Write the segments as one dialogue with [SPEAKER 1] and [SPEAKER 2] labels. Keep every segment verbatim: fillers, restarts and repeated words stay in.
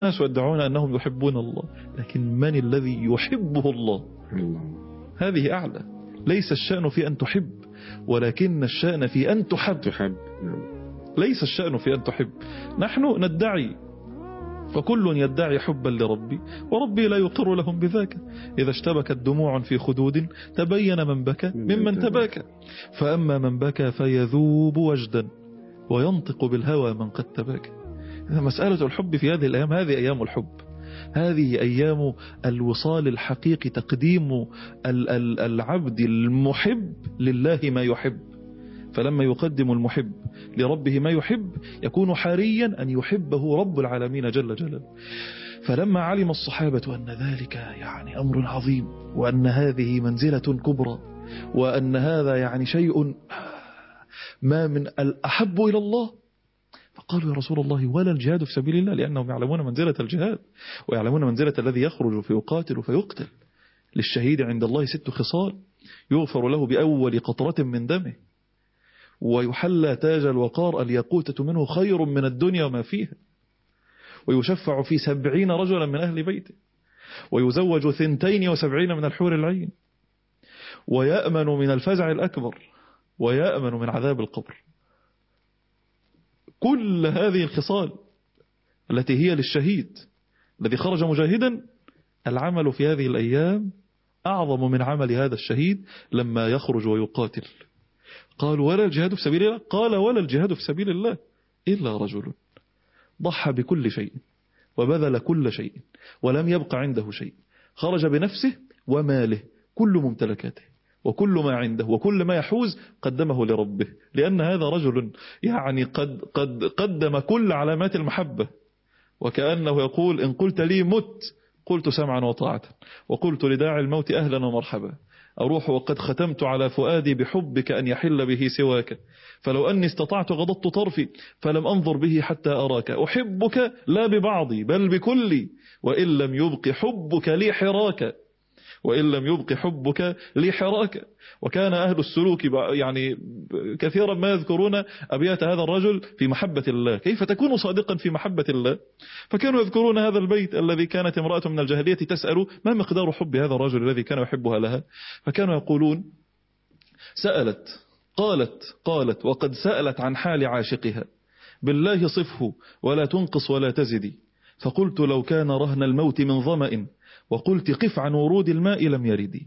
[SPEAKER 1] الناس يدعون أنهم يحبون الله، لكن من الذي يحبه الله؟ هذه أعلى. ليس الشأن في أن تحب، ولكن الشأن في أن تحب.
[SPEAKER 2] تحب.
[SPEAKER 1] ليس الشأن في أن تحب. نحن ندعي، فكل يدعي حبا لربي، وربي لا يقر لهم بذاك. إذا اشتبكت دموع في خدود تبين من بكى ممن تباكى، فأما من بكى فيذوب وجدا وينطق بالهوى من قد تباكى. مسألة الحب في هذه الأيام، هذه أيام الحب، هذه أيام الوصال الحقيقي، تقديم العبد المحب لله ما يحب. فلما يقدم المحب لربه ما يحب يكون حريا أن يحبه رب العالمين جل جلاله. فلما علم الصحابة أن ذلك يعني أمر عظيم، وأن هذه منزلة كبرى، وأن هذا يعني شيء ما من الأحب إلى الله، فقالوا يا رسول الله ولا الجهاد في سبيل الله، لأنهم يعلمون منزلة الجهاد، ويعلمون منزلة الذي يخرج فيقاتل فيقتل. للشهيد عند الله ست خصال: يغفر له بأول قطرة من دمه، ويحلى تاج الوقار الياقوتة منه خير من الدنيا وما فيها، ويشفع في سبعين رجلا من أهل بيته، ويزوج ثنتين وسبعين من الحور العين، ويأمن من الفزع الأكبر، ويأمن من عذاب القبر. كل هذه الخصال التي هي للشهيد الذي خرج مجاهدا، العمل في هذه الأيام أعظم من عمل هذا الشهيد لما يخرج ويقاتل. قالوا ولا الجهاد في سبيل الله؟ قال ولا الجهاد في سبيل الله إلا رجل ضحى بكل شيء وبذل كل شيء ولم يبق عنده شيء، خرج بنفسه وماله، كل ممتلكاته وكل ما عنده وكل ما يحوز قدمه لربه، لأن هذا رجل يعني قد, قد قدم كل علامات المحبة. وكأنه يقول إن قلت لي مت قلت سمعا وطاعة، وقلت لداعي الموت أهلا ومرحبا، أروح وقد ختمت على فؤادي بحبك أن يحل به سواك، فلو أني استطعت غضضت طرفي فلم أنظر به حتى أراك، أحبك لا ببعضي بل بكلي، وإن لم يبق حبك لي حراك، وإن لم يبق حبك لي حراك. وكان أهل السلوك يعني كثيرا ما يذكرون أبيات هذا الرجل في محبة الله، كيف تكون صادقا في محبة الله. فكانوا يذكرون هذا البيت الذي كانت امرأة من الجاهلية تسأل ما مقدار حب هذا الرجل الذي كان يحبها لها، فكانوا يقولون سألت قالت قالت وقد سألت عن حال عاشقها، بالله صفه ولا تنقص ولا تزدي، فقلت لو كان رهن الموت من ظمأ وقلت قف عن ورود الماء لم يردي.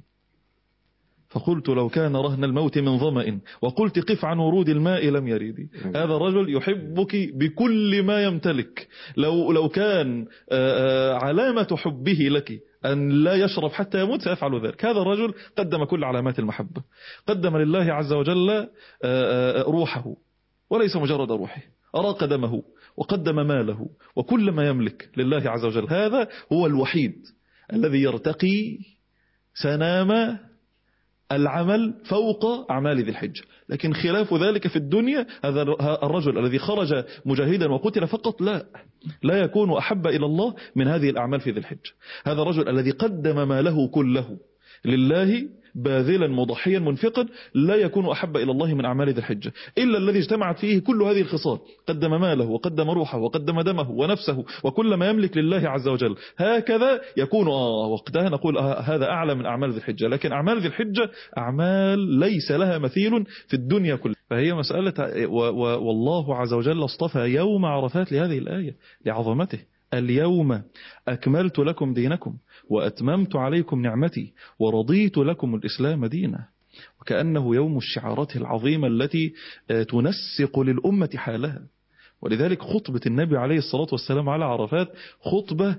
[SPEAKER 1] فقلت لو كان رهن الموت من ظمأ وقلت قف عن ورود الماء لم يردي. هذا الرجل يحبك بكل ما يمتلك. لو لو كان علامة حبه لك أن لا يشرب حتى يموت سيفعل ذلك. هذا الرجل قدم كل علامات المحبة، قدم لله عز وجل روحه، وليس مجرد روحه، أراق دمه وقدم ماله وكل ما يملك لله عز وجل. هذا هو الوحيد الذي يرتقي سنام العمل فوق أعمال ذي الحجة. لكن خلاف ذلك في الدنيا، هذا الرجل الذي خرج مجاهدا وقتل فقط لا لا يكون أحب إلى الله من هذه الأعمال في ذي الحجة. هذا الرجل الذي قدم ماله كله لله باذلا مضحيا منفقا لا يكون أحب إلى الله من أعمال ذي الحجة، إلا الذي اجتمعت فيه كل هذه الخصال، قدم ماله وقدم روحه وقدم دمه ونفسه وكل ما يملك لله عز وجل. هكذا يكون آه وقتها نقول آه هذا أعلى من أعمال ذي الحجة. لكن أعمال ذي الحجة أعمال ليس لها مثيل في الدنيا كلها. فهي مسألة والله عز وجل اصطفى يوم عرفات لهذه الآية لعظمته: اليوم أكملت لكم دينكم وأتممت عليكم نعمتي ورضيت لكم الإسلام دينا. وكأنه يوم الشعارات العظيمة التي تنسق للأمة حالها. ولذلك خطبة النبي عليه الصلاة والسلام على عرفات خطبة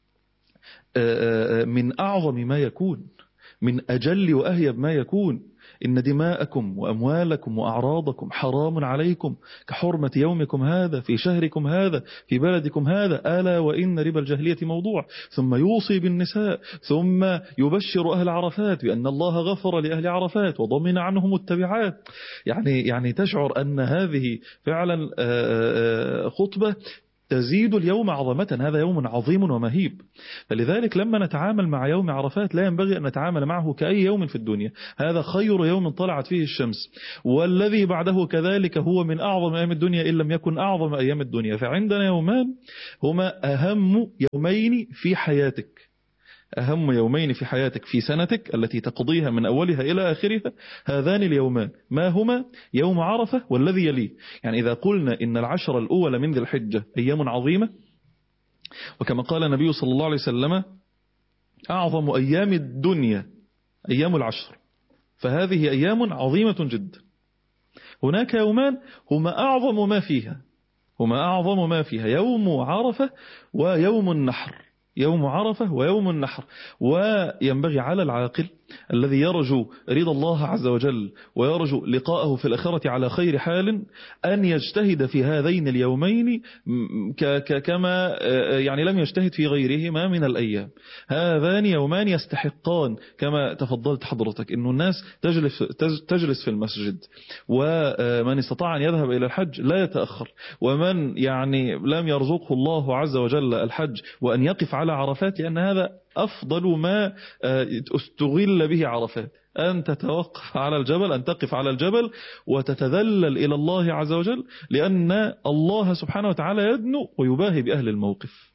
[SPEAKER 1] من أعظم ما يكون، من أجل وأهيب ما يكون. إن دماءكم وأموالكم وأعراضكم حرام عليكم كحرمة يومكم هذا في شهركم هذا في بلدكم هذا، ألا وإن ربا الجاهلية موضوع. ثم يوصي بالنساء، ثم يبشر أهل عرفات بأن الله غفر لأهل عرفات وضمن عنهم التبعات. يعني يعني تشعر أن هذه فعلا خطبة تزيد اليوم عظمة. هذا يوم عظيم ومهيب. فلذلك لما نتعامل مع يوم عرفات لا ينبغي أن نتعامل معه كأي يوم في الدنيا. هذا خير يوم طلعت فيه الشمس، والذي بعده كذلك هو من أعظم أيام الدنيا إن لم يكن أعظم أيام الدنيا. فعندنا يومان هما أهم يومين في حياتك، أهم يومين في حياتك في سنتك التي تقضيها من أولها إلى آخرها. هذان اليومان ما هما؟ يوم عرفة والذي يليه. يعني إذا قلنا إن العشر الأول من ذي الحجة أيام عظيمة، وكما قال النبي صلى الله عليه وسلم أعظم أيام الدنيا أيام العشر، فهذه أيام عظيمة جدا. هناك يومان هما أعظم ما فيها، هما أعظم ما فيها يوم عرفة ويوم النحر. يوم عرفة ويوم النحر. وينبغي على العاقل الذي يرجو رضا الله عز وجل ويرجو لقاءه في الآخرة على خير حال أن يجتهد في هذين اليومين كما يعني لم يجتهد في غيرهما من الأيام. هذان يومان يستحقان كما تفضلت حضرتك أن الناس تجلس, تجلس في المسجد، ومن استطاع أن يذهب إلى الحج لا يتأخر، ومن يعني لم يرزقه الله عز وجل الحج وأن يقف على عرفات، لأن هذا أفضل ما استغل به عرفات، أن تتوقف على الجبل، أن تقف على الجبل وتتذلل إلى الله عز وجل، لأن الله سبحانه وتعالى يدنو ويباهي بأهل الموقف.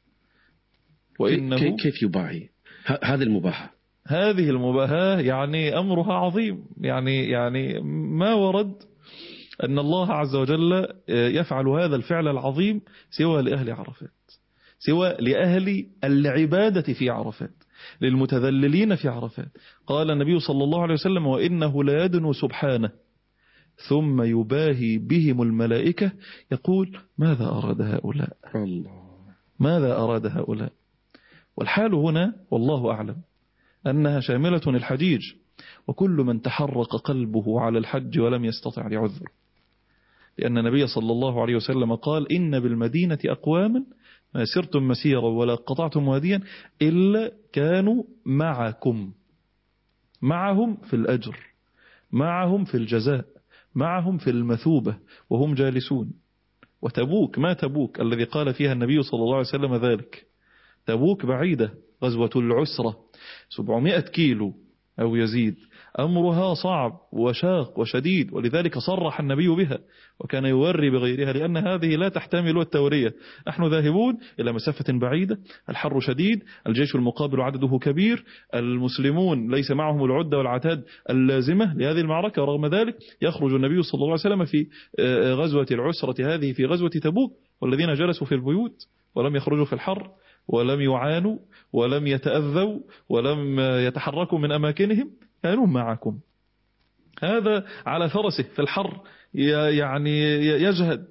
[SPEAKER 2] وإنه كيف يباهي؟ هذه المباهاة
[SPEAKER 1] هذه المباهاة يعني أمرها عظيم. يعني يعني ما ورد أن الله عز وجل يفعل هذا الفعل العظيم سوى لأهل عرفات، سوى لأهل العبادة في عرفات، للمتذللين في عرفات. قال النبي صلى الله عليه وسلم وإنه لا يدنو سبحانه ثم يباهي بهم الملائكة يقول ماذا أراد هؤلاء؟
[SPEAKER 2] الله
[SPEAKER 1] ماذا أراد هؤلاء؟ والحال هنا والله أعلم أنها شاملة الحجيج وكل من تحرق قلبه على الحج ولم يستطع لعذر، لأن النبي صلى الله عليه وسلم قال إن بالمدينة أقواما ما سرتم مسيرا ولا قطعتم واديا إلا كانوا معكم، معهم في الأجر، معهم في الجزاء، معهم في المثوبة وهم جالسون. وتبوك، ما تبوك الذي قال فيها النبي صلى الله عليه وسلم ذلك، تبوك بعيدة، غزوة العسرة سبعمائة كيلو أو يزيد، أمرها صعب وشاق وشديد، ولذلك صرح النبي بها وكان يوري بغيرها، لأن هذه لا تحتمل التورية. نحن ذاهبون إلى مسافة بعيدة، الحر شديد، الجيش المقابل عدده كبير، المسلمون ليس معهم العدة والعتاد اللازمة لهذه المعركة، ورغم ذلك يخرج النبي صلى الله عليه وسلم في غزوة العسرة هذه، في غزوة تبوك، والذين جلسوا في البيوت ولم يخرجوا في الحر ولم يعانوا ولم يتأذوا ولم يتحركوا من أماكنهم كانوا معكم. هذا على فرسه في الحر يعني يجهد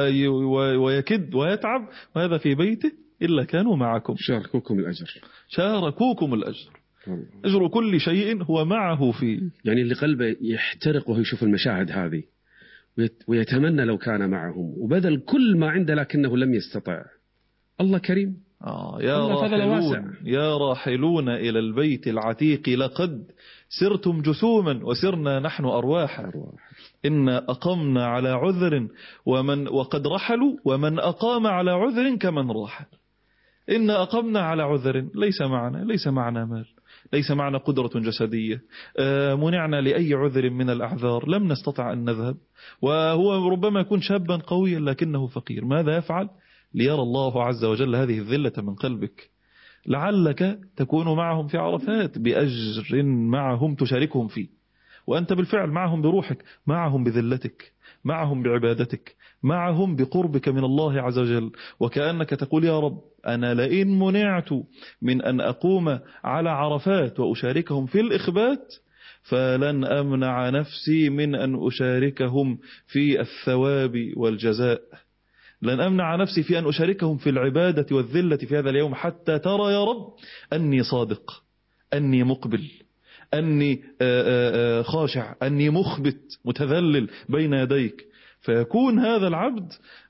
[SPEAKER 1] ويكد ويتعب، وهذا في بيته إلا كانوا معكم.
[SPEAKER 2] شاركوكم الأجر،
[SPEAKER 1] شاركوكم الأجر، أجر كل شيء هو معه فيه.
[SPEAKER 2] يعني اللي قلبه يحترق وهو يشوف المشاهد هذه ويتمنى لو كان معهم وبذل كل ما عنده لكنه لم يستطع. الله كريم.
[SPEAKER 1] آه يا راحلون يا راحلون إلى البيت العتيق لقد سرتم جسوما وسرنا نحن أرواحا، إن أقمنا على عذر ومن وقد رحلوا ومن أقام على عذر كمن راحل. إن أقمنا على عذر ليس معنا ليس معنا مال، ليس معنا قدرة جسدية، منعنا لأي عذر من الأعذار، لم نستطع أن نذهب، وهو ربما يكون شابا قويا لكنه فقير. ماذا يفعل؟ ليرى الله عز وجل هذه الذلة من قلبك، لعلك تكون معهم في عرفات بأجر معهم تشاركهم فيه، وأنت بالفعل معهم بروحك، معهم بذلتك، معهم بعبادتك، معهم بقربك من الله عز وجل، وكأنك تقول يا رب أنا لئن منعت من أن أقوم على عرفات وأشاركهم في الإخبات فلن أمنع نفسي من أن أشاركهم في الثواب والجزاء، لن أمنع نفسي في أن أشاركهم في العبادة والذلة في هذا اليوم، حتى ترى يا رب أني صادق، أني مقبل، أني خاشع، أني مخبت متذلل بين يديك. فيكون هذا العبد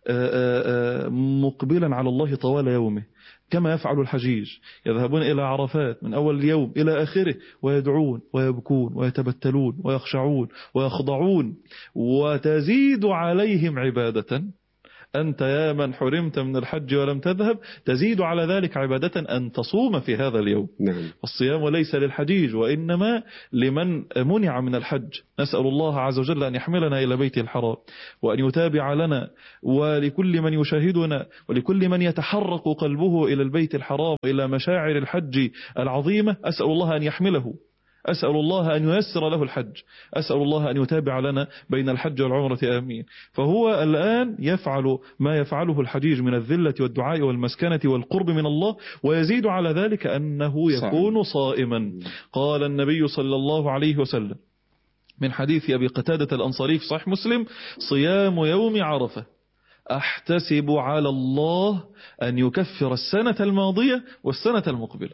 [SPEAKER 1] مقبلا على الله طوال يومه، كما يفعل الحجيج، يذهبون إلى عرفات من أول اليوم إلى آخره ويدعون ويبكون ويتبتلون ويخشعون ويخضعون، وتزيد عليهم عبادة أنت يا من حرمت من الحج ولم تذهب، تزيد على ذلك عبادة أن تصوم في هذا اليوم.
[SPEAKER 2] نعم.
[SPEAKER 1] الصيام ليس للحجيج وإنما لمن منع من الحج. نسأل الله عز وجل أن يحملنا إلى بيته الحرام وأن يتابع لنا ولكل من يشاهدنا ولكل من يتحرك قلبه إلى البيت الحرام إلى مشاعر الحج العظيمة. أسأل الله أن يحمله، أسأل الله أن ييسر له الحج، أسأل الله أن يتابع لنا بين الحج والعمرة آمين. فهو الآن يفعل ما يفعله الحجيج من الذلة والدعاء والمسكنة والقرب من الله، ويزيد على ذلك أنه يكون صائما. قال النبي صلى الله عليه وسلم من حديث أبي قتادة الأنصاري في صحيح مسلم: صيام يوم عرفة أحتسب على الله أن يكفر السنة الماضية والسنة المقبلة.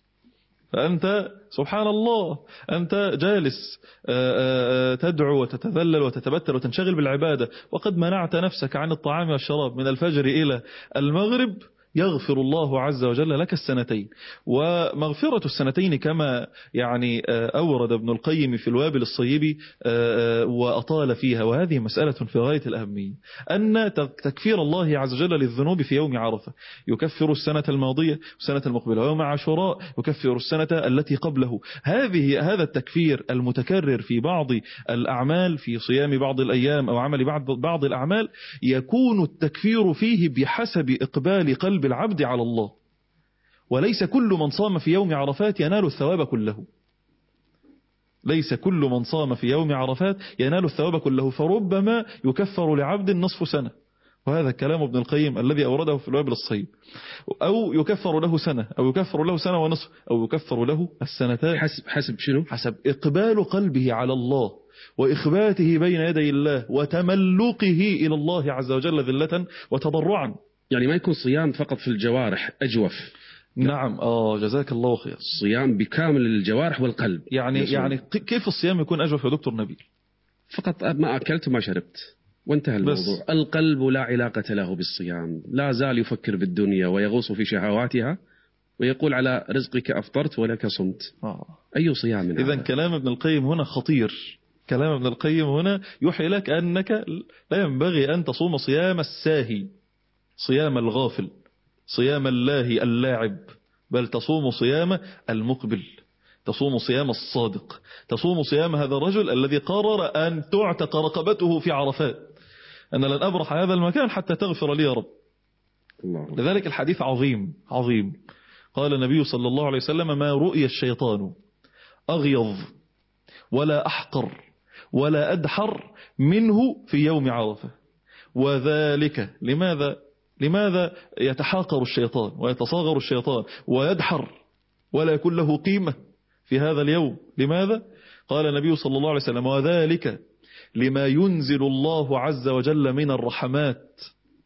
[SPEAKER 1] فأنت سبحان الله أنت جالس تدعو وتتذلل وتتبتل وتنشغل بالعبادة، وقد منعت نفسك عن الطعام والشراب من الفجر إلى المغرب، يغفر الله عز وجل لك السنتين. ومغفرة السنتين كما يعني أورد ابن القيم في الوابل الصيب وأطال فيها، وهذه مسألة في غاية الأهمية، أن تكفير الله عز وجل للذنوب في يوم عرفة يكفر السنة الماضية والسنة المقبلة، ويوم عاشوراء يكفر السنة التي قبله. هذه هذا التكفير المتكرر في بعض الأعمال، في صيام بعض الأيام أو عمل بعض بعض الأعمال، يكون التكفير فيه بحسب إقبال قلب العبد على الله، وليس كل من صام في يوم عرفات ينال الثواب كله. ليس كل من صام في يوم عرفات ينال الثواب كله، فربما يكفر لعبد نصف سنة، وهذا كلام ابن القيم الذي أورده في الوابل الصيب، أو يكفر له سنة، أو يكفر له سنة ونصف، أو يكفر له السنتين،
[SPEAKER 2] حسب حسب شنو؟
[SPEAKER 1] حسب إقبال قلبه على الله وإخباته بين يدي الله وتملقه إلى الله عز وجل ذلة وتضرعا.
[SPEAKER 2] يعني ما يكون صيام فقط في الجوارح أجوف.
[SPEAKER 1] نعم آه جزاك الله خير.
[SPEAKER 2] صيام بكامل الجوارح والقلب.
[SPEAKER 1] يعني يصير. يعني كيف الصيام يكون أجوف يا دكتور نبيل؟
[SPEAKER 2] فقط ما أكلت وما شربت وانتهى الموضوع. بس. القلب لا علاقة له بالصيام، لا زال يفكر بالدنيا ويغوص في شهواتها ويقول على رزقك أفطرت ولك صمت. آه. أي صيام؟
[SPEAKER 1] إذن كلام ابن القيم هنا خطير. كلام ابن القيم هنا يوحي لك أنك لا ينبغي أن تصوم صيام الساهي، صيام الغافل، صيام الله اللاعب، بل تصوم صيام المقبل، تصوم صيام الصادق، تصوم صيام هذا الرجل الذي قرر أن تعتق رقبته في عرفات، أنا لن أبرح هذا المكان حتى تغفر لي يا رب. الله. لذلك الحديث عظيم عظيم. قال النبي صلى الله عليه وسلم: ما رؤي الشيطان أغيظ ولا أحقر ولا أدحر منه في يوم عرفة. وذلك لماذا لماذا يتحاقر الشيطان ويتصاغر الشيطان ويدحر ولا يكون له قيمة في هذا اليوم؟ لماذا؟ قال النبي صلى الله عليه وسلم: وذلك لما ينزل الله عز وجل من الرحمات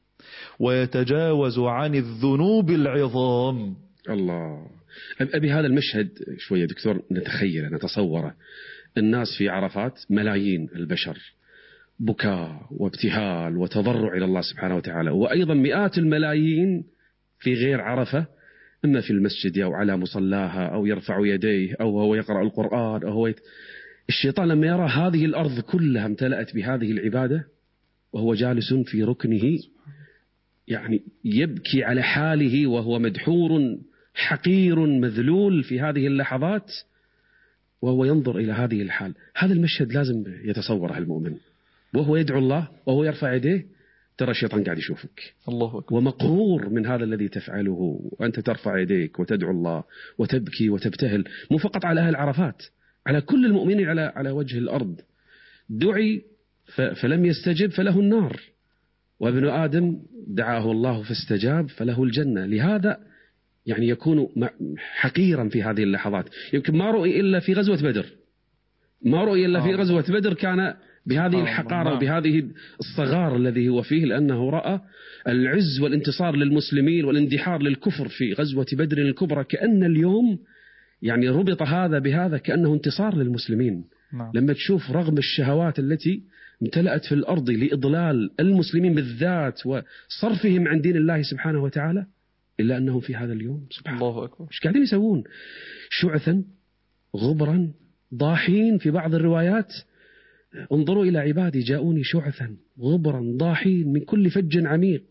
[SPEAKER 1] ويتجاوز عن الذنوب العظام.
[SPEAKER 2] الله. أبي هذا المشهد شوية دكتور نتخيله نتصوره. الناس في عرفات ملايين البشر، بكاء وابتهال وتضرع إلى الله سبحانه وتعالى، وأيضا مئات الملايين في غير عرفة، إما في المسجد أو على مصلاها أو يرفع يديه أو هو يقرأ القرآن أو هو يت... الشيطان لما يرى هذه الأرض كلها امتلأت بهذه العبادة وهو جالس في ركنه، يعني يبكي على حاله وهو مدحور حقير مذلول في هذه اللحظات، وهو ينظر إلى هذه الحال. هذا المشهد لازم يتصوره المؤمن وهو يدعو الله وهو يرفع يديه، ترى الشيطان قاعد يشوفك
[SPEAKER 1] الله أكبر،
[SPEAKER 2] ومقهور من هذا الذي تفعله، وأنت ترفع يديك وتدعو الله وتبكي وتبتهل، مو فقط على أهل عرفات، على كل المؤمنين على على وجه الأرض. دعي فلم يستجب فله النار، وابن آدم دعاه الله فاستجاب فله الجنة. لهذا يعني يكون حقيرا في هذه اللحظات. يمكن ما رؤي إلا في غزوة بدر، ما رؤي إلا في غزوة بدر كان بهذه الحقارة وبهذه الصغار الذي هو فيه، لأنه رأى العز والانتصار للمسلمين والاندحار للكفر في غزوة بدر الكبرى. كأن اليوم يعني ربط هذا بهذا كأنه انتصار للمسلمين. نعم. لما تشوف رغم الشهوات التي امتلأت في الأرض لإضلال المسلمين بالذات وصرفهم عن دين الله سبحانه وتعالى، إلا أنهم في هذا اليوم سبحان الله أكبر إيش قاعدين يسوون؟ شعثا غبرا ضاحين في بعض الروايات انظروا إلى عبادي جاءوني شعثا غبرا ضاحين من كل فج عميق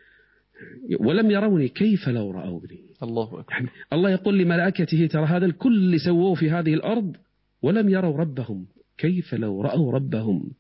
[SPEAKER 2] ولم يروني كيف لو رأوني.
[SPEAKER 1] الله أكبر.
[SPEAKER 2] يعني الله يقول لملائكته ترى هذا الكل اللي سووه في هذه الأرض ولم يروا ربهم، كيف لو رأوا ربهم.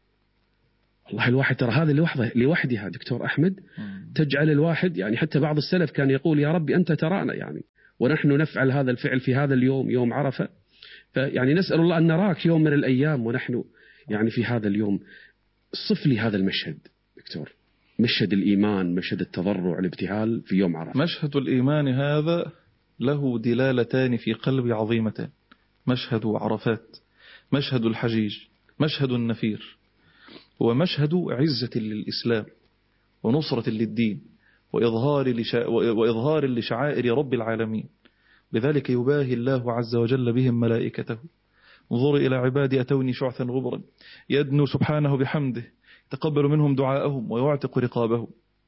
[SPEAKER 2] والله الواحد ترى هذا لوحده لوحدها دكتور أحمد تجعل الواحد يعني حتى بعض السلف كان يقول يا ربي أنت ترانا يعني ونحن نفعل هذا الفعل في هذا اليوم يوم عرفة، فيعني نسأل الله أن نراك يوم من الأيام ونحن يعني في هذا اليوم. صف لي هذا المشهد دكتور، مشهد الإيمان، مشهد التضرع الابتهال في يوم عرفة.
[SPEAKER 1] مشهد الإيمان هذا له دلالتان في قلبي عظيمتان، مشهد عرفات، مشهد الحجيج، مشهد النفير، هو مشهد عزة للإسلام ونصرة للدين وإظهار, لشا... وإظهار لشعائر رب العالمين. لذلك يباهي الله عز وجل بهم ملائكته. انظر إلى عبادي أتوني شعثا غبرا، يدنو سبحانه بحمده، يتقبل منهم دعاءهم ويعتق رقابهم.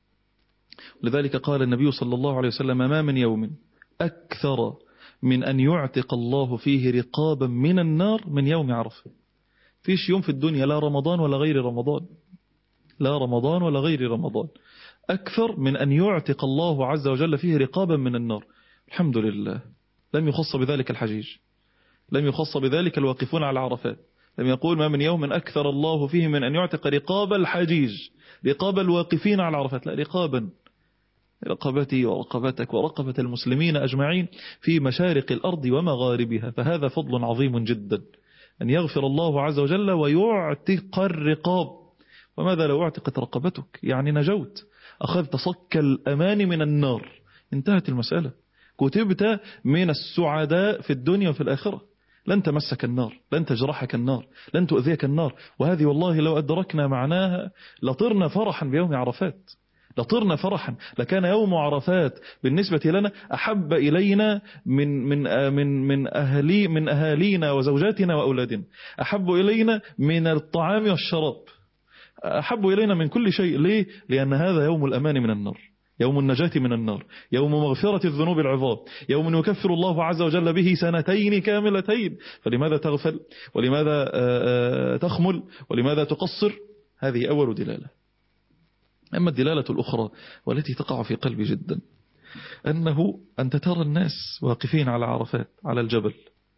[SPEAKER 1] لذلك قال النبي صلى الله عليه وسلم ما من يوم أكثر من أن يعتق الله فيه رقابا من النار من يوم عرفة. فيش يوم في الدنيا لا رمضان ولا غير رمضان، لا رمضان ولا غير رمضان، أكثر من أن يعتق الله عز وجل فيه رقابا من النار. الحمد لله لم يخص بذلك الحجيج، لم يخص بذلك الواقفون على عرفات، لم يقول ما من يوم أكثر الله فيه من أن يعتق رقاب الحجيج، رقاب الواقفين على عرفات، لا، رقابا، رقبتي ورقبتك ورقبة المسلمين أجمعين في مشارق الأرض ومغاربها. فهذا فضل عظيم جدا أن يغفر الله عز وجل ويعتق الرقاب. وماذا لو اعتقت رقبتك؟ يعني نجوت، أخذت صك الأمان من النار، انتهت المسألة، كتبت من السعداء في الدنيا وفي الآخرة، لن تمسك النار، لن تجرحك النار، لن تؤذيك النار. وهذه والله لو أدركنا معناها لطرنا فرحا بيوم عرفات، لطرنا فرحا، لكان يوم عرفات بالنسبة لنا أحب إلينا من من من من أهلي من أهالينا وزوجاتنا وأولادنا، أحب إلينا من الطعام والشراب، أحب إلينا من كل شيء. ليه؟ لأن هذا يوم الأمان من النار، يوم النجاة من النار، يوم مغفرة الذنوب العظام، يوم يكفر الله عز وجل به سنتين كاملتين. فلماذا تغفل؟ ولماذا تخمل؟ ولماذا تقصر؟ هذه أول دلالة. أما الدلالة الأخرى والتي تقع في قلبي جدا أنه أنت ترى الناس واقفين على عرفات على الجبل،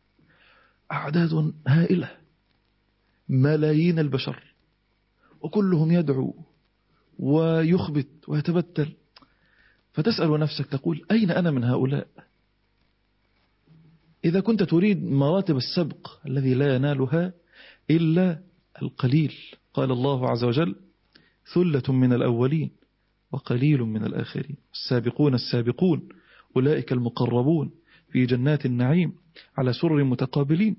[SPEAKER 1] أعداد هائلة، ملايين البشر، وكلهم يدعو ويخبت ويتبتل. فتسأل نفسك تقول أين أنا من هؤلاء؟ إذا كنت تريد مراتب السبق الذي لا ينالها إلا القليل، قال الله عز وجل ثلة من الأولين وقليل من الآخرين، السابقون السابقون أولئك المقربون في جنات النعيم على سرر متقابلين.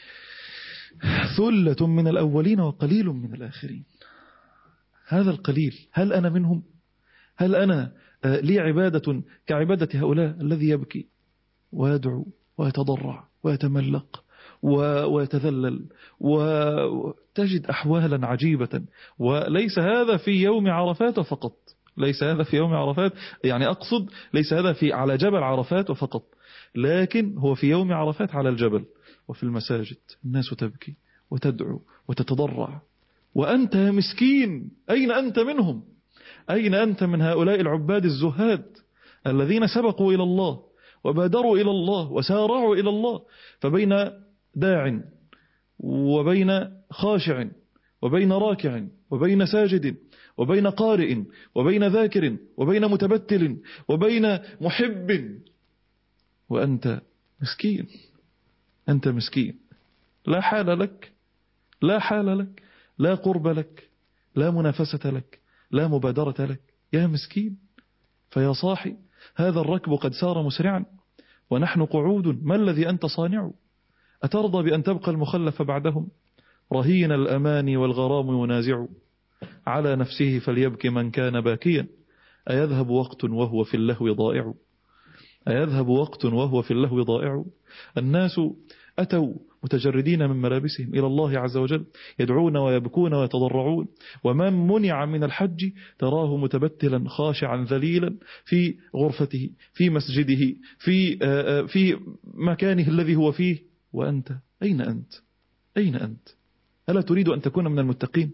[SPEAKER 1] ثلة من الأولين وقليل من الآخرين، هذا القليل هل أنا منهم؟ هل أنا لي عبادة كعبادة هؤلاء الذي يبكي ويدعو ويتضرع ويتملق ويتذلل وتجد أحوالا عجيبة؟ وليس هذا في يوم عرفات فقط، ليس هذا في يوم عرفات، يعني أقصد ليس هذا في على جبل عرفات فقط، لكن هو في يوم عرفات على الجبل وفي المساجد الناس تبكي وتدعو وتتضرع. وأنت يا مسكين أين أنت منهم؟ أين أنت من هؤلاء العباد الزهاد الذين سبقوا إلى الله وبادروا إلى الله وسارعوا إلى الله؟ فبين داع وبين خاشع وبين راكع وبين ساجد وبين قارئ وبين ذاكر وبين متبتل وبين محب، وأنت مسكين، أنت مسكين، لا حال لك، لا حال لك، لا قرب لك، لا منافسة لك، لا مبادرة لك، يا مسكين. فيا صاحي هذا الركب قد سار مسرعا ونحن قعود، ما الذي أنت صانع؟ أترضى بأن تبقى المخلف بعدهم؟ رهين الأماني والغرام ينازع، على نفسه فليبكي من كان باكيا، أيذهب وقت وهو في اللهو ضائع، أيذهب وقت وهو في اللهو ضائع. الناس أتوا متجردين من ملابسهم إلى الله عز وجل، يدعون ويبكون ويتضرعون، ومن منع من الحج تراه متبتلا خاشعا ذليلا في غرفته في مسجده في في مكانه الذي هو فيه. وأنت أين أنت؟ أين أنت؟ ألا تريد أن تكون من المتقين؟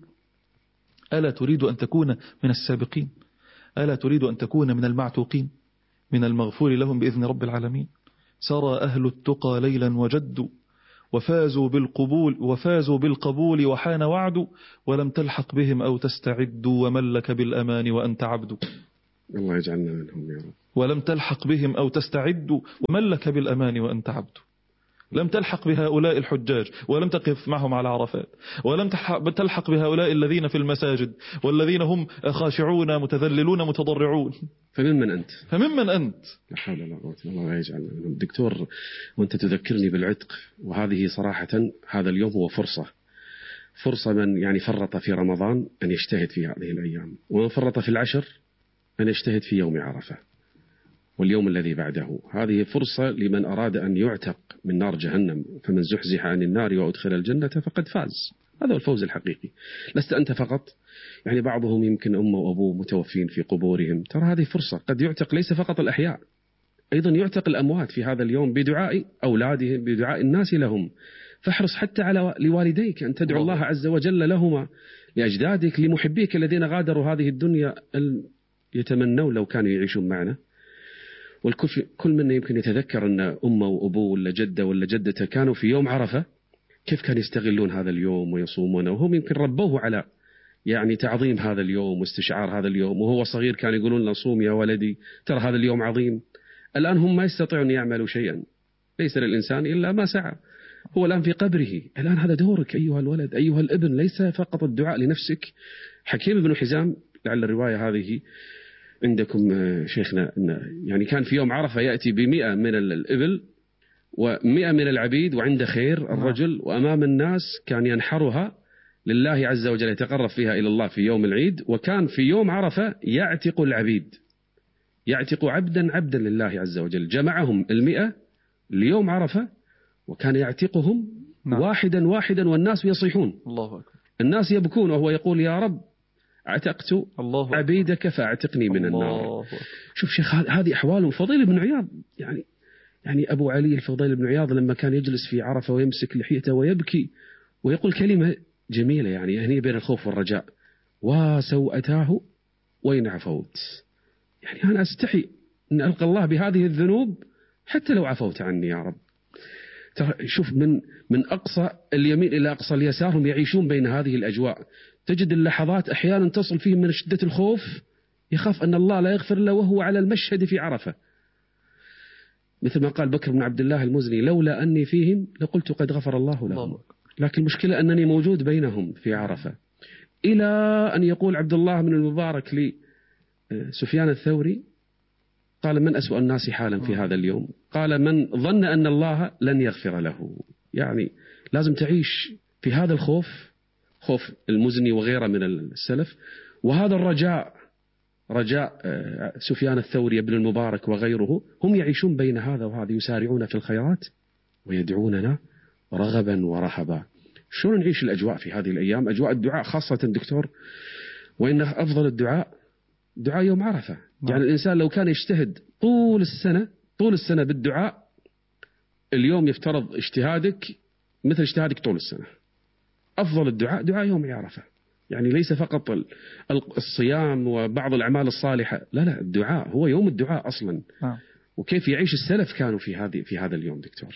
[SPEAKER 1] ألا تريد أن تكون من السابقين؟ ألا تريد أن تكون من المعتوقين من المغفور لهم بإذن رب العالمين؟ سرى أهل التقى ليلا وجدوا وفازوا بالقبول وفازوا بالقبول وحان وعد، ولم تلحق بهم أو تستعد وملك بالأمان وأنت عبد.
[SPEAKER 2] الله يجعلنا منهم يا رب.
[SPEAKER 1] ولم تلحق بهم أو تستعد وملك بالأمان وأنت عبد. لم تلحق بهؤلاء الحجاج ولم تقف معهم على عرفات، ولم تلحق بهؤلاء الذين في المساجد والذين هم خاشعون متذللون متضرعون.
[SPEAKER 2] فممن أنت؟
[SPEAKER 1] فممن أنت؟
[SPEAKER 2] لا حول ولا قوة إلا الله يجعلنا منهم. دكتور، وأنت تذكرني بالعتق، وهذه صراحة هذا اليوم هو فرصة فرصة من يعني فرط في رمضان أن يجتهد في هذه الأيام، ومن فرط في العشر أن يجتهد في يوم عرفة واليوم الذي بعده. هذه فرصة لمن أراد أن يعتق من نار جهنم، فمن زحزح عن النار وأدخل الجنة فقد فاز. هذا هو الفوز الحقيقي. لست أنت فقط، يعني بعضهم يمكن أمه وأبوه متوفين في قبورهم، ترى هذه فرصة قد يعتق ليس فقط الأحياء، أيضا يعتق الأموات في هذا اليوم بدعاء أولادهم، بدعاء الناس لهم. فاحرص حتى على لوالديك أن تدعو الله عز وجل لهما، لأجدادك، لمحبيك الذين غادروا هذه الدنيا يتمنون لو كانوا يعيشون معنا. والكل كل منا يمكن يتذكر أن أمه وأبوه ولا جده ولا جدته كانوا في يوم عرفة كيف كانوا يستغلون هذا اليوم ويصومون، وهم يمكن ربوه على يعني تعظيم هذا اليوم واستشعار هذا اليوم. وهو صغير كان يقولون له صوم يا ولدي، ترى هذا اليوم عظيم. الآن هم ما يستطيعون أن يعملوا شيئا، ليس للإنسان إلا ما سعى. هو الآن في قبره، الآن هذا دورك أيها الولد أيها الابن، ليس فقط الدعاء لنفسك. حكيم بن حزام، لعل الرواية هذه عندكم شيخنا، يعني كان في يوم عرفة يأتي بمئة من الإبل ومئة من العبيد وعنده خير الرجل، وأمام الناس كان ينحرها لله عز وجل، يتقرب فيها إلى الله في يوم العيد. وكان في يوم عرفة يعتق العبيد، يعتق عبدا عبدا لله عز وجل. جمعهم المئة ليوم عرفة وكان يعتقهم نعم. واحدا واحدا، والناس يصيحون، الله أكبر. الناس يبكون وهو يقول يا رب اعتقت الله عبيدك فاعتقني من النار. شوف شيخ، هذه أحوال. فضيل بن عياض، يعني يعني أبو علي الفضيل بن عياض لما كان يجلس في عرفة ويمسك لحيته ويبكي ويقول كلمة جميلة، يعني هني بين الخوف والرجاء: وسوءتاه وإن عفوت. يعني أنا أستحي أن ألقى الله بهذه الذنوب حتى لو عفوت عني يا رب. شوف، من من أقصى اليمين إلى أقصى اليسار هم يعيشون بين هذه الأجواء. تجد اللحظات أحيانا تصل فيهم من شدة الخوف يخاف أن الله لا يغفر له وهو على المشهد في عرفة، مثل ما قال بكر بن عبد الله المزني: لولا أني فيهم لقلت قد غفر الله لهم، لكن المشكلة أنني موجود بينهم في عرفة. إلى أن يقول عبد الله بن المبارك لسفيان الثوري قال: من أسوأ الناس حالا في هذا اليوم؟ قال: من ظن أن الله لن يغفر له. يعني لازم تعيش في هذا الخوف، خوف المزني وغيره من السلف، وهذا الرجاء، رجاء سفيان الثوري ابن المبارك وغيره، هم يعيشون بين هذا وهذا، يسارعون في الخيرات ويدعوننا رغبا ورهبا. شلون نعيش الأجواء في هذه الأيام؟ أجواء الدعاء خاصة دكتور، وإن أفضل الدعاء دعاء يوم عرفة. يعني الإنسان لو كان يجتهد طول السنة طول السنة بالدعاء، اليوم يفترض اجتهادك مثل اجتهادك طول السنة. أفضل الدعاء دعاء يوم عرفة، يعني ليس فقط الصيام وبعض الأعمال الصالحة، لا لا، الدعاء هو يوم الدعاء أصلا. آه. وكيف يعيش السلف كانوا في هذه في هذا اليوم دكتور؟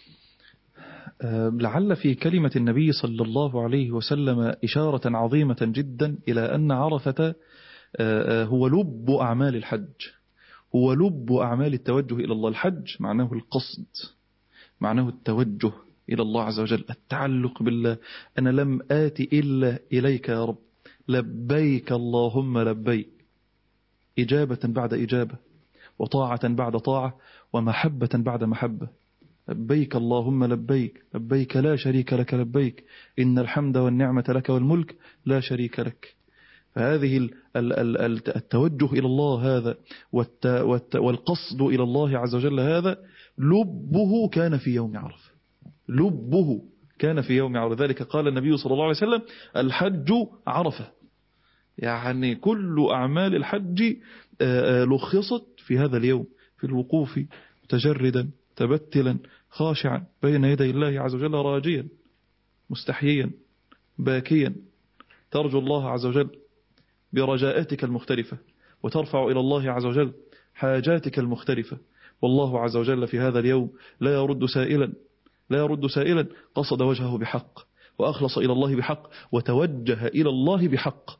[SPEAKER 1] أه لعل في كلمة النبي صلى الله عليه وسلم إشارة عظيمة جدا إلى أن عرفة أه هو لب أعمال الحج، هو لب أعمال التوجه إلى الله. الحج معناه القصد، معناه التوجه إلى الله عز وجل، التعلق بالله. أنا لم آتي إلا إليك يا رب، لبيك اللهم لبيك، إجابة بعد إجابة، وطاعة بعد طاعة، ومحبة بعد محبة. لبيك اللهم لبيك، لبيك لا شريك لك لبيك، إن الحمد والنعمة لك والملك لا شريك لك. فهذه التوجه إلى الله هذا والقصد إلى الله عز وجل هذا لبه كان في يوم عرفة، لبه كان في يوم عرفة. ذلك قال النبي صلى الله عليه وسلم: الحج عرفة. يعني كل أعمال الحج لخصت في هذا اليوم، في الوقوف متجردا تبتلا خاشعا بين يدي الله عز وجل، راجيا مستحييا باكيا ترجو الله عز وجل برجاءاتك المختلفة، وترفع إلى الله عز وجل حاجاتك المختلفة. والله عز وجل في هذا اليوم لا يرد سائلا لا يرد سائلا قصد وجهه بحق، وأخلص إلى الله بحق، وتوجه إلى الله بحق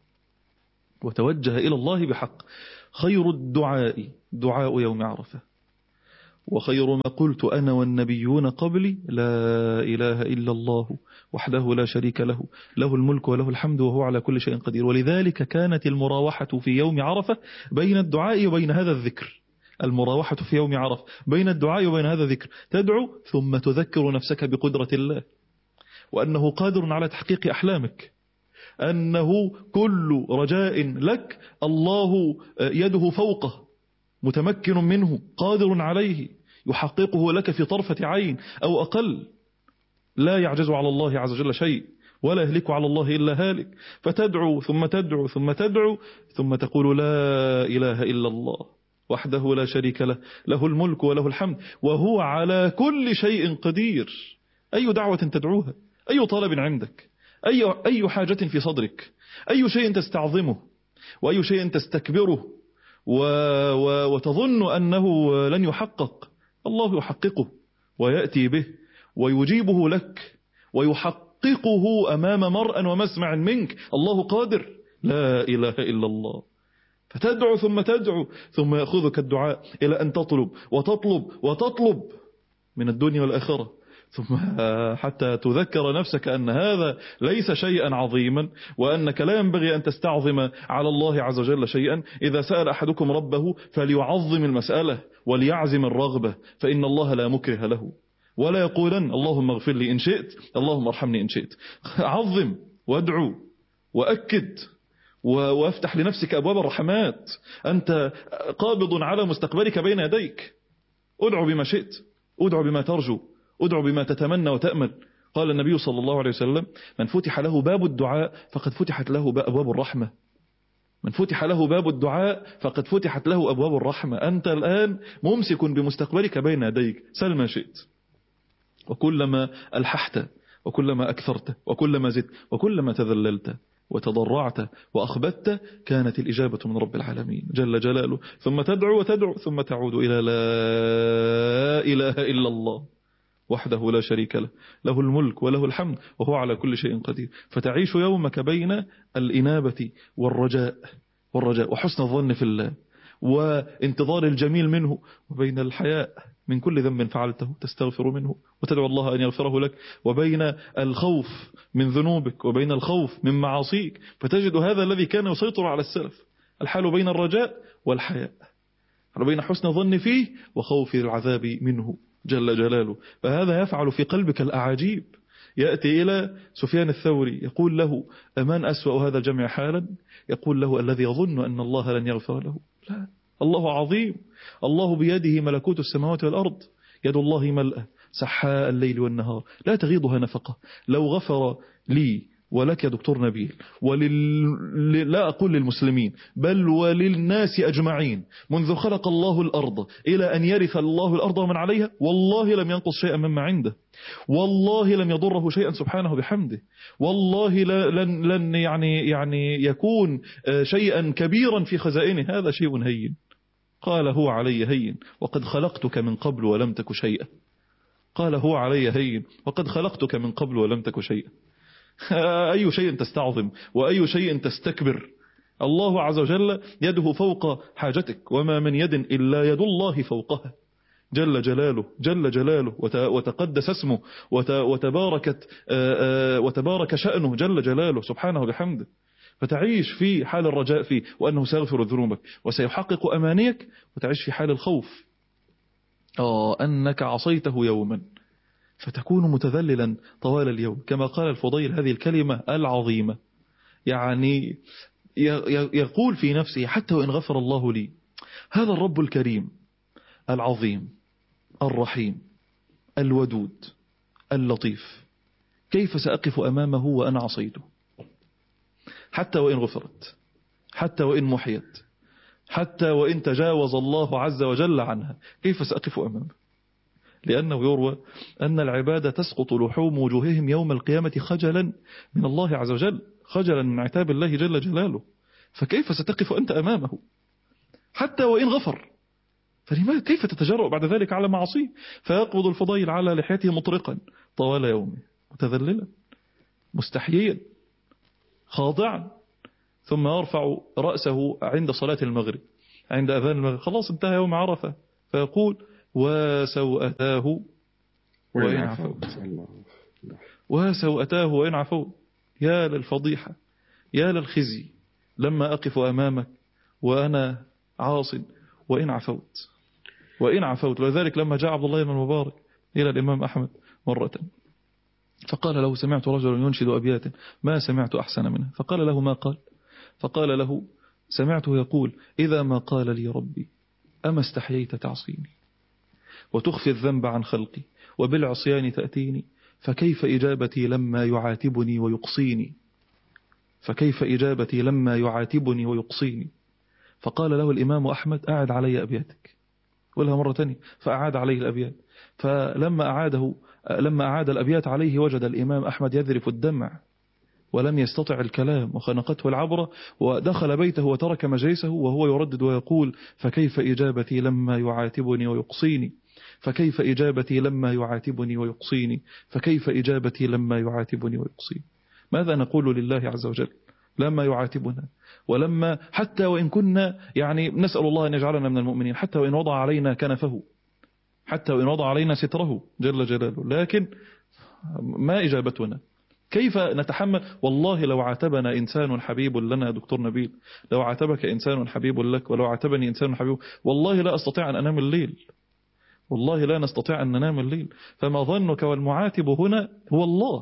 [SPEAKER 1] وتوجه إلى الله بحق. خير الدعاء دعاء يوم عرفة، وخير ما قلت أنا والنبيون قبلي لا إله إلا الله وحده لا شريك له، له الملك وله الحمد وهو على كل شيء قدير. ولذلك كانت المراوحة في يوم عرفة بين الدعاء وبين هذا الذكر. المراوحة في يوم عرفة بين الدعاء وبين هذا الذكر. تدعو ثم تذكر نفسك بقدرة الله، وأنه قادر على تحقيق أحلامك، أنه كل رجاء لك الله يده فوقه، متمكن منه، قادر عليه، يحققه لك في طرفة عين أو أقل. لا يعجز على الله عز وجل شيء، ولا يهلك على الله إلا هالك. فتدعو ثم تدعو ثم تدعو ثم تقول لا إله إلا الله وحده لا شريك له، له الملك وله الحمد وهو على كل شيء قدير. أي دعوة تدعوها، أي طلب عندك، أي, أي حاجة في صدرك، أي شيء تستعظمه وأي شيء تستكبره و و وتظن أنه لن يحقق، الله يحققه ويأتي به ويجيبه لك ويحققه أمام مرء ومسمع منك. الله قادر، لا إله إلا الله. فتدعو ثم تدعو ثم يأخذك الدعاء إلى أن تطلب وتطلب وتطلب من الدنيا والآخرة، ثم حتى تذكر نفسك أن هذا ليس شيئا عظيما، وأنك لا ينبغي أن تستعظم على الله عز وجل شيئا. إذا سأل أحدكم ربه فليعظم المسألة وليعزم الرغبة، فإن الله لا مكره له، ولا يقولن اللهم اغفر لي إن شئت، اللهم ارحمني إن شئت. عظم وادعو وأكد وافتح لنفسك أبواب الرحمات. أنت قابض على مستقبلك بين يديك. ادعو بما شئت، ادعو بما ترجو، ادعو بما تتمنى وتأمل. قال النبي صلى الله عليه وسلم من فتح له باب الدعاء فقد فتحت له أبواب الرحمة. من فتح له باب الدعاء فقد فتحت له أبواب الرحمة. أنت الآن ممسك بمستقبلك بين يديك، سل ما شئت. وكلما ألححت وكلما أكثرت وكلما زدت وكلما تذللت وتضرعت وأخبت كانت الإجابة من رب العالمين جل جلاله. ثم تدعو وتدعو ثم تعود إلى لا إله إلا الله وحده لا شريك له، له الملك وله الحمد وهو على كل شيء قدير. فتعيش يومك بين الإنابة والرجاء والرجاء وحسن الظن في الله وانتظار الجميل منه، وبين الحياء من كل ذنب فعلته تستغفر منه وتدعو الله أن يغفره لك، وبين الخوف من ذنوبك وبين الخوف من معاصيك. فتجد هذا الذي كان يسيطر على السلف، الحال بين الرجاء والحياء، بين حسن الظن فيه وخوف العذاب منه جل جلاله. فهذا يفعل في قلبك الأعاجيب. يأتي إلى سفيان الثوري يقول له أمان أسوأ هذا الجمع حالا؟ يقول له الذي يظن أن الله لن يغفر له. لا، الله عظيم، الله بيده ملكوت السماوات والأرض، يد الله ملأة سحاء الليل والنهار لا تغيضها نفقة. لو غفر لي ولك يا دكتور نبيل ولل... لا أقول للمسلمين بل وللناس أجمعين منذ خلق الله الأرض إلى أن يرث الله الأرض ومن عليها، والله لم ينقص شيئا مما عنده، والله لم يضره شيئا سبحانه بحمده، والله لن, لن يعني, يعني يكون شيئا كبيرا في خزائنه. هذا شيء هين. قال هو علي هين وقد خلقتك من قبل ولم تك شيئا. قال هو علي هين وقد خلقتك من قبل ولم تك شيئا. أي شيء تستعظم وأي شيء تستكبر؟ الله عز وجل يده فوق حاجتك، وما من يد إلا يد الله فوقها جل جلاله جل جلاله وتقدس اسمه وتباركت وتبارك شأنه جل جلاله سبحانه بحمده. فتعيش في حال الرجاء فيه وأنه سيغفر ذنوبك وسيحقق أمانيك، وتعيش في حال الخوف آه أنك عصيته يوما فتكون متذللا طوال اليوم. كما قال الفضيل هذه الكلمة العظيمة، يعني يقول في نفسه حتى وإن غفر الله لي، هذا الرب الكريم العظيم الرحيم الودود اللطيف، كيف سأقف أمامه وأنا عصيته؟ حتى وإن غفرت، حتى وإن محيت، حتى وإن تجاوز الله عز وجل عنها، كيف سأقف أمامه؟ لأنه يروى أن العبادة تسقط لحوم وجوههم يوم القيامة خجلا من الله عز وجل، خجلا من عتاب الله جل جلاله، فكيف ستقف أنت أمامه حتى وإن غفر؟ فلماذا كيف تتجرأ بعد ذلك على معصيه؟ فيقبض الفضيل على لحيته مطرقا طوال يومه، متذللا مستحييا خاضعا، ثم يرفع رأسه عند صلاة المغرب، عند أذان المغرب، خلاص انتهى يوم عرفة، فيقول وسوءتاه وإن عفوت، وسوءتاه وإن عفوت، يا للفضيحة يا للخزي لما أقف أمامك وأنا عاص وإن عفوت وإن عفوت. ولذلك لما جاء عبد الله بن المبارك إلى الإمام أحمد مرة فقال له سمعت رجلا ينشد أبيات ما سمعت أحسن منها، فقال له ما قال؟ فقال له سمعته يقول إذا ما قال لي ربي أما استحييت تعصيني وتخفي الذنب عن خلقي وبالعصيان تأتيني فكيف إجابتي لما يعاتبني ويقصيني فكيف إجابتي لما يعاتبني ويقصيني. فقال له الإمام أحمد أعد علي أبياتك، قلها مرة تانية، فأعاد عليه الأبيات. فلما أعاده لما أعاد الأبيات عليه وجد الإمام أحمد يذرف الدمع ولم يستطع الكلام وخنقته العبرة، ودخل بيته وترك مجلسه وهو يردد ويقول فكيف إجابتي لما يعاتبني ويقصيني فكيف إجابتي لما يعاتبني ويقصيني فكيف إجابتي لما يعاتبني ويقصيني. ماذا نقول لله عز وجل لما يعاتبنا ولما حتى وإن كنا يعني نسأل الله أن يجعلنا من المؤمنين، حتى وإن وضع علينا كنفه، حتى وإن وضع علينا ستره جل جلاله، لكن ما إجابتنا؟ كيف نتحمل؟ والله لو عاتبنا إنسان حبيب لنا دكتور نبيل، لو عاتبك إنسان حبيب لك ولو عاتبني إنسان حبيب، والله لا أستطيع أن أنام الليل، والله لا نستطيع أن ننام الليل. فما ظنك والمعاتب هنا هو الله،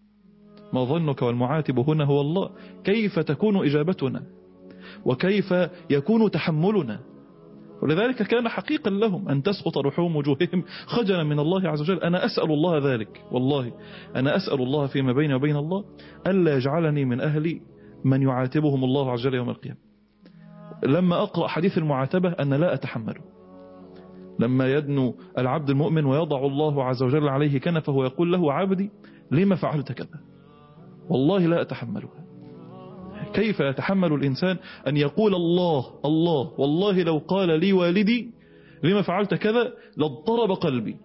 [SPEAKER 1] ما ظنك والمعاتب هنا هو الله. كيف تكون إجابتنا وكيف يكون تحملنا؟ ولذلك كان حقيقا لهم أن تسقط لحوم وجوههم خجلا من الله عز وجل. أنا أسأل الله ذلك، والله أنا أسأل الله فيما بيني وبين الله ألا يجعلني من أهل من يعاتبهم الله عز وجل يوم القيامة. لما أقرأ حديث المعاتبة أن لا أتحمله، لما يدنو العبد المؤمن ويضع الله عز وجل عليه كنفه ويقول له عبدي لما فعلت كذا، والله لا أتحملها. كيف يتحمل الإنسان أن يقول الله الله والله لو قال لي والدي لما فعلت كذا لاضطرب قلبي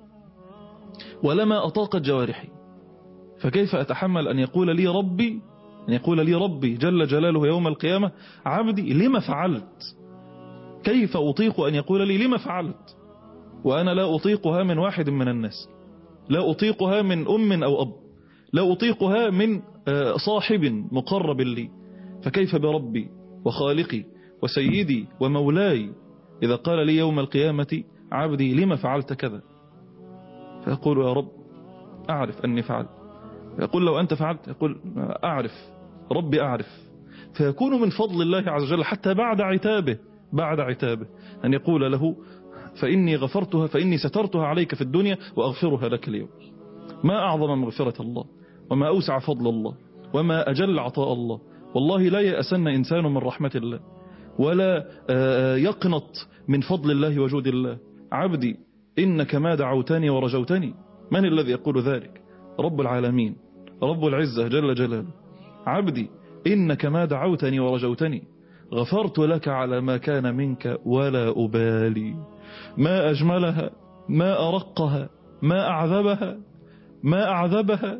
[SPEAKER 1] ولما أطاقت جوارحي، فكيف أتحمل أن يقول لي ربي أن يقول لي ربي جل جلاله يوم القيامة عبدي لما فعلت؟ كيف أطيق أن يقول لي لما فعلت وأنا لا أطيقها من واحد من الناس، لا أطيقها من أم أو أب، لا أطيقها من صاحب مقرب لي، فكيف بربي وخالقي وسيدي ومولاي إذا قال لي يوم القيامة عبدي لما فعلت كذا؟ فيقول يا رب أعرف أني فعلت. يقول لو أنت فعلت، يقول أعرف ربي أعرف. فيكون من فضل الله عز وجل حتى بعد عتابه بعد عتابه أن يقول له فإني غفرتها فإني سترتها عليك في الدنيا وأغفرها لك اليوم. ما أعظم مغفرة الله وما أوسع فضل الله وما أجل عطاء الله. والله لا يأسن إنسان من رحمة الله ولا يقنط من فضل الله وجود الله. عبدي إنك ما دعوتني ورجوتني. من الذي يقول ذلك؟ رب العالمين رب العزة جل جلاله. عبدي إنك ما دعوتني ورجوتني غفرت لك على ما كان منك ولا أبالي. ما أجملها ما أرقها ما أعذبها ما أعذبها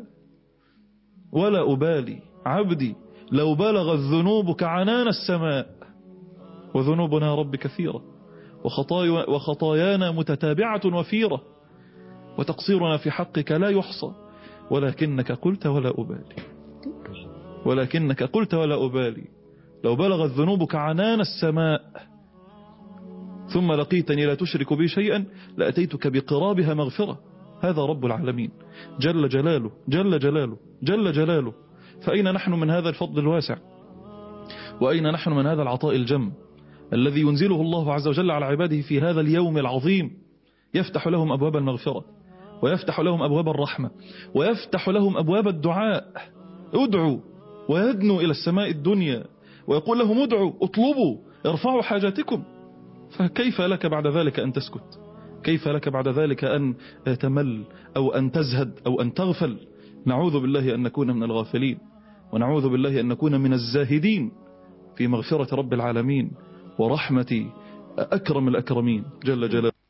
[SPEAKER 1] ولا أبالي. عبدي لو بلغ الذنوب كعنان السماء وذنوبنا رب كثيرة وخطايانا متتابعة وفيرة وتقصيرنا في حقك لا يحصى ولكنك قلت ولا أبالي ولكنك قلت ولا أبالي. لو بلغ الذنوب كعنان السماء ثم لقيتني لا تشرك بي شيئا لأتيتك بقرابها مغفرة. هذا رب العالمين جل جلاله جل جلاله جل جلاله. فأين نحن من هذا الفضل الواسع؟ وأين نحن من هذا العطاء الجم الذي ينزله الله عز وجل على عباده في هذا اليوم العظيم؟ يفتح لهم أبواب المغفرة ويفتح لهم أبواب الرحمة ويفتح لهم أبواب الدعاء. ادعوا ويدنوا إلى السماء الدنيا ويقول لهم ادعوا اطلبوا ارفعوا حاجاتكم. فكيف لك بعد ذلك أن تسكت؟ كيف لك بعد ذلك أن تمل أو أن تزهد أو أن تغفل؟ نعوذ بالله أن نكون من الغافلين، ونعوذ بالله أن نكون من الزاهدين في مغفرة رب العالمين ورحمة أكرم الأكرمين جل جلاله.